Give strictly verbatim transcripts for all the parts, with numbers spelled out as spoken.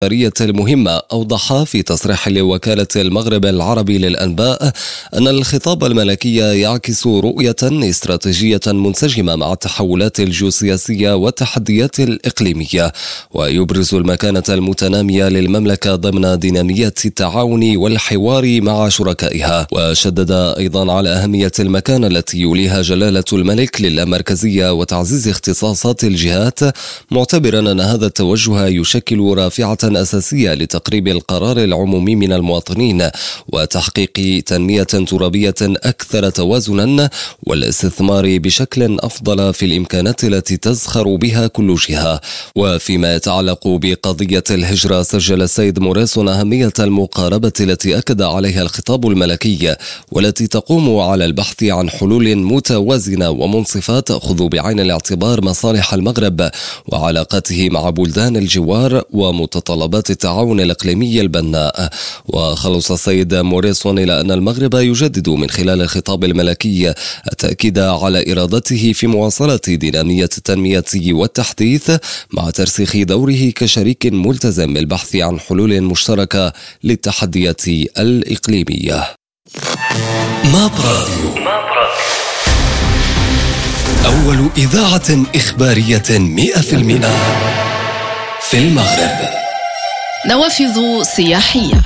المهمة. أوضح في تصريح لوكالة المغرب العربي للأنباء أن الخطاب الملكي يعكس رؤية استراتيجية منسجمة مع التحولات الجيوسياسية والتحديات الإقليمية، ويبرز المكانة المتنامية للمملكة ضمن دينامية التعاون والحوار مع شركائها. وشدد أيضا على أهمية المكانة التي يوليها جلالة الملك للامركزية وتعزيز اختصاصات الجهات، معتبرا أن هذا التوجه يشكل رافعة أساسية لتقريب القرار العمومي من المواطنين وتحقيق تنمية ترابية أكثر توازنا والاستثمار بشكل أفضل في الإمكانات التي تزخر بها كل جهة. وفيما يتعلق بقضية الهجرة، سجل السيد موريسون أهمية المقاربة التي أكد عليها الخطاب الملكي، والتي تقوم على البحث عن حلول متوازنة ومنصفة تأخذ بعين الاعتبار مصالح المغرب وعلاقاته مع بلدان الجوار ومتطلبات التعاون الإقليمي البناء. وخلص السيد موريسون إلى أن المغرب يجدد من خلال الخطاب الملكي التأكيد على إرادته في مواصلة دينامية التنمية والتحديث مع ترسيخ دوره كشريك ملتزم بالبحث عن حلول مشتركة للتحديات الإقليمية. ماب راديو، أول إذاعة إخبارية مئة في المئة في المغرب. نوافذ سياحية.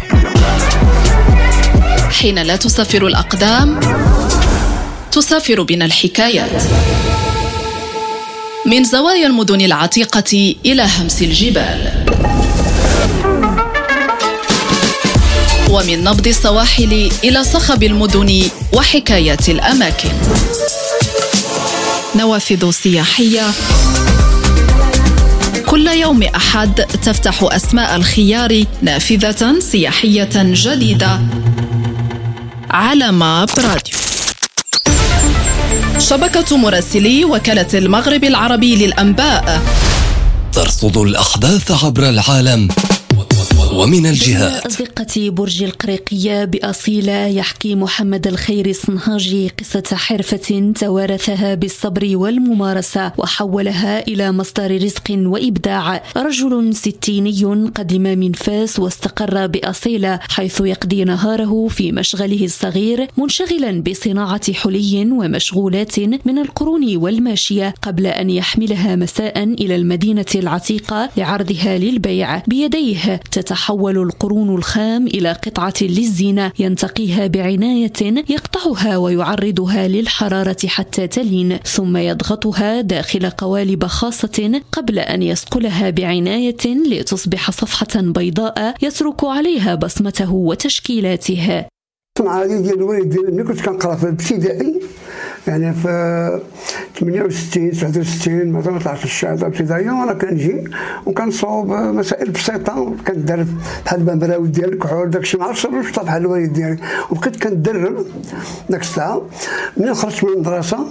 حين لا تسافر الأقدام، تسافر بنا الحكايات. من زوايا المدن العتيقة إلى همس الجبال، ومن نبض السواحل إلى صخب المدن وحكايات الأماكن. نوافذ سياحية، كل يوم أحد تفتح أسماء الخيار نافذة سياحية جديدة على ماب راديو. شبكة مراسلي وكالة المغرب العربي للأنباء ترصد الأحداث عبر العالم ومن الجهات. أزقة برج القريقية بأصيلة يحكي محمد الخير الصنهاجي قصة حرفة توارثها بالصبر والممارسة وحولها إلى مصدر رزق وإبداع. رجل ستيني قدم من فاس واستقر بأصيلة، حيث يقضي نهاره في مشغله الصغير منشغلا بصناعة حلي ومشغولات من القرون والماشية، قبل أن يحملها مساء إلى المدينة العتيقة لعرضها للبيع. بيديه تتحول تتحول القرون الخام إلى قطعة للزينة ينتقيها بعناية، يقطعها ويعرضها للحرارة حتى تلين، ثم يضغطها داخل قوالب خاصة قبل أن يصقلها بعناية لتصبح صفحة بيضاء يترك عليها بصمته وتشكيلاته. الصنعة هذه ديال الوالد ديالي ملي كنت كنقرا في الابتدائي، يعني في ثمانية وستين تسعة وستين مثلا طلعت للشهاده الابتدائيه وانا كنجي وكنصاوب مسائل بسيطه، كندرب بحال المراوي ديال الكحول داكشي ما عرفتش باش بحال الوالد ديالي، وبقيت كندرب داك الساعه. ملي خرجت من المدرسه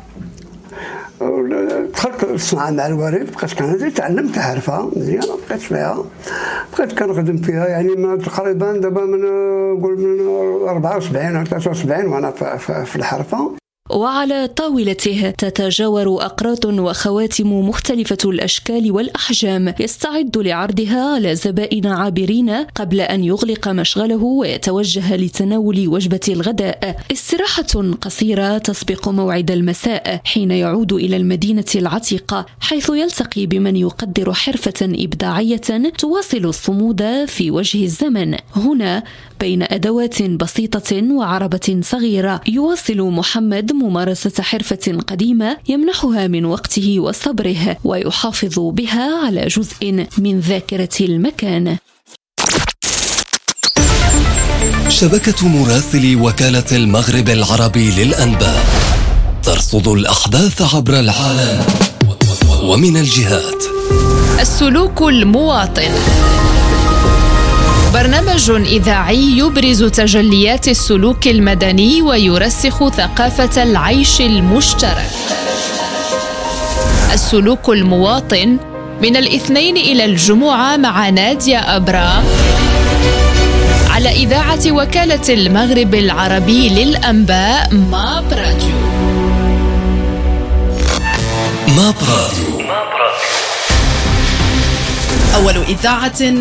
دخلت الصنعه مع الوالد، بقيت كنهضر تعلمت الحرفه مزيان، بقيت فيها بقيت كنخدم فيها، يعني تقريبا دابا من نقول من أربعة وسبعين أو ثلاثة وسبعين وانا في الحرفه. وعلى طاولته تتجاور أقراط وخواتم مختلفة الأشكال والأحجام، يستعد لعرضها على زبائن عابرين قبل أن يغلق مشغله ويتوجه لتناول وجبة الغداء. استراحة قصيرة تسبق موعد المساء حين يعود إلى المدينة العتيقة، حيث يلتقي بمن يقدر حرفة إبداعية تواصل الصمود في وجه الزمن. هنا بين أدوات بسيطة وعربة صغيرة يواصل محمد ممارسة حرفة قديمة يمنحها من وقته وصبره، ويحافظ بها على جزء من ذاكرة المكان. شبكة مراسلي وكالة المغرب العربي للأنباء ترصد الأحداث عبر العالم ومن الجهات. السلوك المواطن، برنامج إذاعي يبرز تجليات السلوك المدني ويرسخ ثقافة العيش المشترك. السلوك المواطن من الاثنين إلى الجمعة مع نادية أبرام على إذاعة وكالة المغرب العربي للأنباء ماب راديو. ماب راديو، أول إذاعة